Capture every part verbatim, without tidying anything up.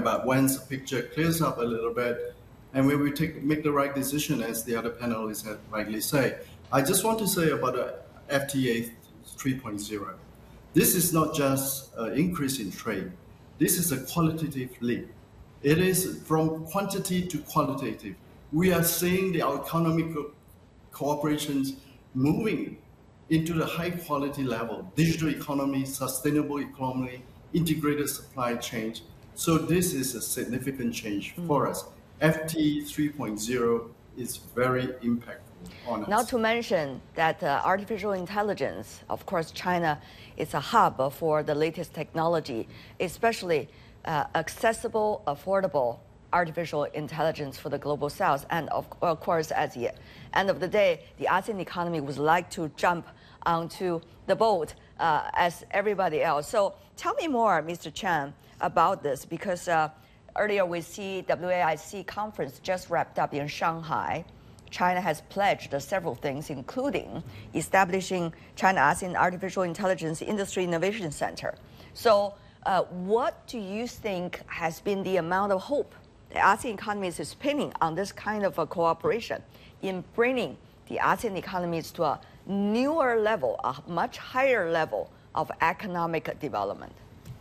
but once the picture clears up a little bit, and when we take make the right decision, as the other panelists have rightly said, I just want to say about the F T A three point oh. This is not just an increase in trade. This is a qualitative leap. It is from quantity to qualitative. We are seeing the economic cooperations moving into the high quality level, digital economy, sustainable economy, integrated supply chain. So this is a significant change mm. for us. F T A three point oh is very impactful on us. Not to mention that uh, artificial intelligence, of course, China is a hub for the latest technology, especially uh, accessible, affordable artificial intelligence for the global south. And of, of course, at the end of the day, the ASEAN economy would like to jump onto the boat uh, as everybody else. So tell me more, Mister Chan, about this, because uh, earlier we see W A I C conference just wrapped up in Shanghai. China has pledged several things, including establishing China-ASEAN Artificial Intelligence Industry Innovation Center. So uh, what do you think has been the amount of hope the ASEAN economies is pinning on this kind of a cooperation in bringing the ASEAN economies to a newer level, a much higher level of economic development?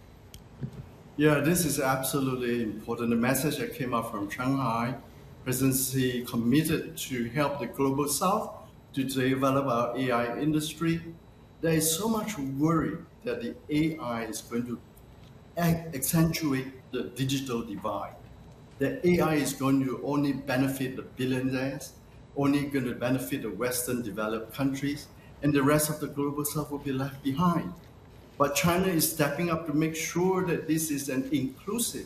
Yeah, this is absolutely important. The message that came out from Shanghai, presidency committed to help the global south to develop our A I industry. There is so much worry that the A I is going to accentuate the digital divide. The A I is going to only benefit the billionaires, only going to benefit the Western developed countries, and the rest of the global south will be left behind. But China is stepping up to make sure that this is an inclusive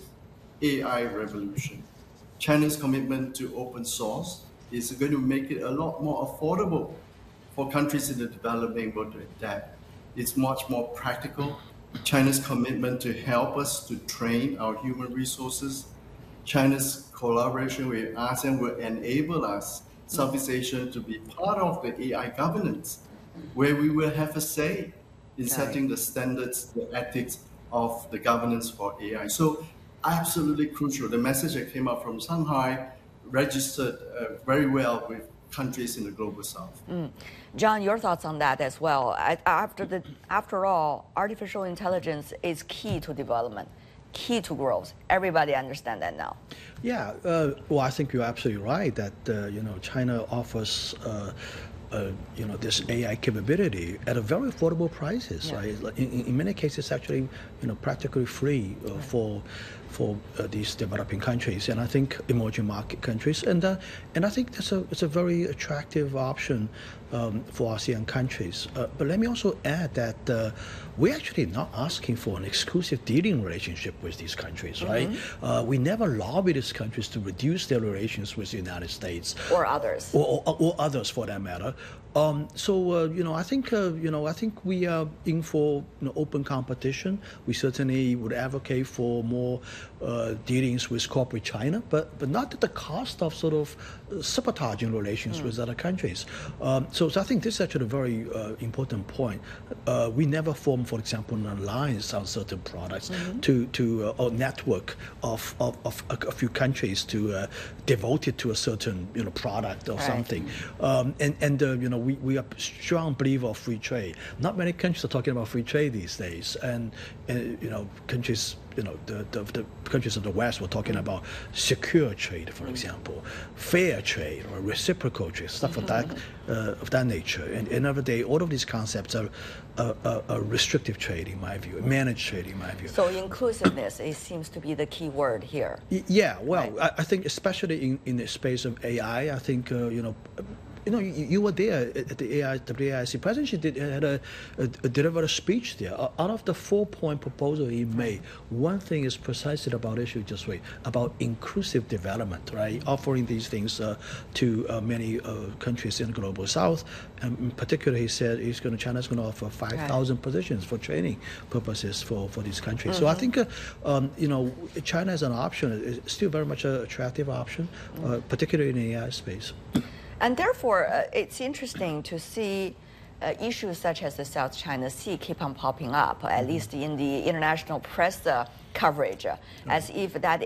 A I revolution. China's commitment to open source is going to make it a lot more affordable for countries in the developing world to adapt. It's much more practical. China's commitment to help us to train our human resources. China's collaboration with ASEAN will enable us, Southeast Asia, to be part of the A I governance, where we will have a say in setting the standards, the ethics of the governance for A I. So absolutely crucial. The message that came out from Shanghai registered uh, very well with countries in the global south. Mm. John, your thoughts on that as well. After, the, after all, artificial intelligence is key to development, key to growth. Everybody understand that now. Yeah, uh, well, I think you're absolutely right that uh, you know, China offers uh, Uh, you know, this A I capability at a very affordable prices, yeah. right? In, in many cases, actually, you know, practically free uh, right. for for uh, these developing countries, and I think emerging market countries, and uh, and I think that's a it's a very attractive option um, for ASEAN countries. Uh, but let me also add that uh, we're actually not asking for an exclusive dealing relationship with these countries, mm-hmm. right? Uh, we never lobby these countries to reduce their relations with the United States or others, or, or, or others for that matter. Um, so uh, you know, I think uh, you know, I think we are in for you know, open competition. We certainly would advocate for more uh, dealings with corporate China, but but not at the cost of sort of uh, sabotaging relations mm. with other countries. Um, so, so I think this is actually a very uh, important point. Uh, we never form, for example, an alliance on certain products mm-hmm. to to uh, a network of of, of a, a few countries to uh, devote it to a certain you know product or right. something. Um, and and uh, you know. We, we are strong believer of free trade. Not many countries are talking about free trade these days, and, and you know countries, you know the, the the countries of the West were talking about secure trade, for example, fair trade or reciprocal trade, stuff of that uh, of that nature. And at the end of the day, all of these concepts are a, a, a restrictive trade, in my view, managed trade, in my view. So inclusiveness, it seems to be the key word here. Yeah, well, right. I, I think especially in in the space of A I, I think uh, you know. You know, you, you were there at the A I, W A I C. President did had a, a, a delivered a speech there. Out of the four-point proposal he made, one thing is precisely about issue just wait about inclusive development, right? Offering these things uh, to uh, many uh, countries in the global south. And in particular, he said he's going to China's going to offer five thousand right. positions for training purposes for, for these countries. Mm-hmm. So I think uh, um, you know, China as an option is still very much an attractive option, mm-hmm. uh, particularly in the A I space. And therefore, uh, it's interesting to see uh, issues such as the South China Sea keep on popping up, at least in the international press uh, coverage, uh, as if that